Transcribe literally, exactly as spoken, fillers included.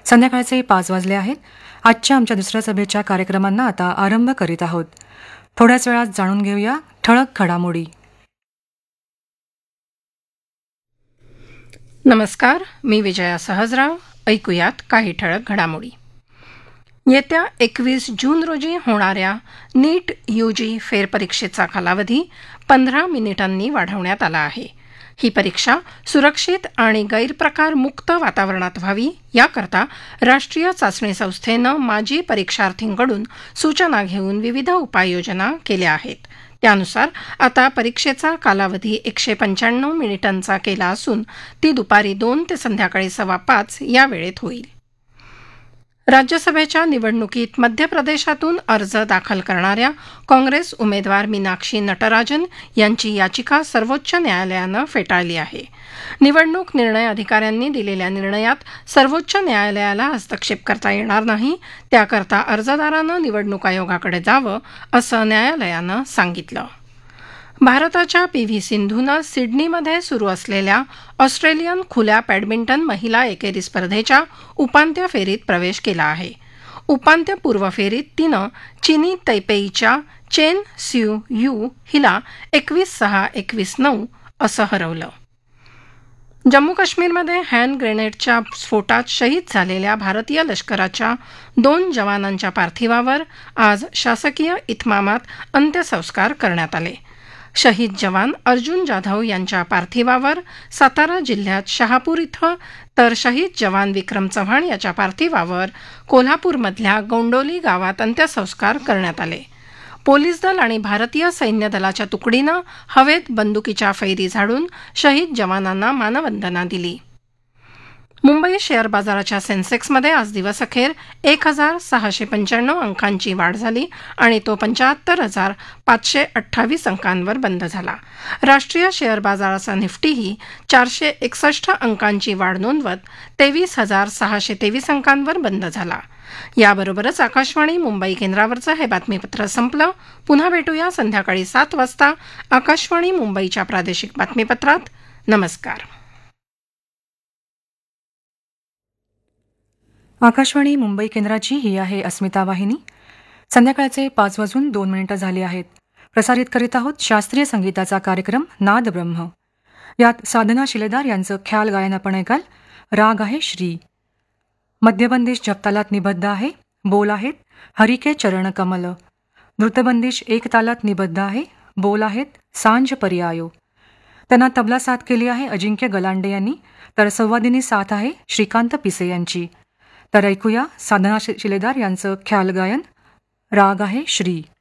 संध्याकाळचे पाच वाजले आहेत. आजच्या आमच्या दुसऱ्या सभेच्या कार्यक्रमांना आता आरंभ करीत आहोत. थोड्याच वेळात जाणून घेऊया ठळक घडामोडी. नमस्कार, मी विजया सहजराव. ऐकूयात काही ठळक घडामोडी. येत्या एकवीस जून रोजी होणाऱ्या नीट यूजी फेरपरीक्षेचा कालावधी पंधरा मिनिटांनी वाढवण्यात आला आहे. ही परीक्षा सुरक्षित आणि गैरप्रकार मुक्त वातावरणात व्हावी याकरता राष्ट्रीय चाचणी संस्थेनं माजी परीक्षार्थींकडून सूचना घेऊन विविध उपाययोजना केल्या आहेत. त्यानुसार आता परीक्षेचा कालावधी एकशे पंच्याण्णव मिनिटांचा केला असून ती दुपारी दोन ते संध्याकाळी सव्वा पाच या वेळेत होईल. राज्यसभेच्या निवडणुकीत मध्य प्रदेशातून अर्ज दाखल करणाऱ्या काँग्रेस उमेदवार मीनाक्षी नटराजन यांची याचिका सर्वोच्च न्यायालयानं फेटाळली आहे. निवडणूक निर्णय अधिकाऱ्यांनी दिलेल्या निर्णयात सर्वोच्च न्यायालयाला हस्तक्षेप करता येणार नाही, त्याकरता अर्जदारानं निवडणूक आयोगाकडे जावं असं न्यायालयानं सांगितलं. भारताच्या पी व्ही सिंधूनं सिडनीमध्ये सुरू असलेल्या ऑस्ट्रेलियन खुल्या बॅडमिंटन महिला एकेरी स्पर्धेच्या उपांत्य फेरीत प्रवेश केला आहे. उपांत्यपूर्व फेरीत तिनं चिनी तैपेईच्या चेन स्यू यू हिला एकवीस सहा एकवीस नऊ असं हरवलं. जम्मू काश्मीरमध्ये हँड ग्रेनेडच्या स्फोटात शहीद झालेल्या भारतीय लष्कराच्या दोन जवानांच्या पार्थिवावर आज शासकीय इतमामात अंत्यसंस्कार करण्यात आले. शहीद जवान अर्जुन जाधव यांच्या पार्थिवावर सातारा जिल्ह्यात शहापूर इथं, तर शहीद जवान विक्रम चव्हाण याच्या पार्थिवावर कोल्हापूरमधल्या गोंडोली गावात अंत्यसंस्कार करण्यात आले. पोलीस दल आणि भारतीय सैन्य दलाच्या तुकडीनं हवेत बंदुकीच्या फैरी झाडून शहीद जवानांना मानवंदना दिली. मुंबई शेअर बाजाराच्या सेन्सेक्समध्ये आज दिवसअखेर एक हजार सहाशे पंच्याण्णव अंकांची वाढ झाली आणि तो पंच्याहत्तर हजार पाचशे अठ्ठावीस अंकांवर बंद झाला. राष्ट्रीय शेअर बाजाराचा निफ्टीही चारशे एकसष्ट अंकांची वाढ नोंदवत तेवीस हजार सहाशे तेवीस अंकांवर बंद झाला. याबरोबरच आकाशवाणी मुंबई केंद्रावरचं हे बातमीपत्र संपलं. पुन्हा भेटूया संध्याकाळी सात वाजता आकाशवाणी मुंबईच्या प्रादेशिक बातमीपत्रात. नमस्कार. आकाशवाणी मुंबई केंद्राची ही आहे अस्मिता वाहिनी. संध्याकाळचे पाच वाजून दोन मिनिटं झाली आहेत. प्रसारित करीत आहोत शास्त्रीय संगीताचा कार्यक्रम नाद ब्रह्म. यात साधना शिलेदार यांचं ख्याल गायन आपण ऐकाल. राग आहे श्री. मध्यबंदिश जपतालात निबद्ध आहे. बोल आहेत हरिके चरण कमल. नृत्यबंदिश एक तालात निबद्ध आहे. बोल आहेत सांज पर्यायो. त्यांना तबला साथ केली आहे अजिंक्य गलांडे यांनी, तर संवादिनी साथ आहे श्रीकांत पिसे यांची. तर ऐकूया साधना शिलेदार यांचं ख्याल गायन. राग आहे श्री.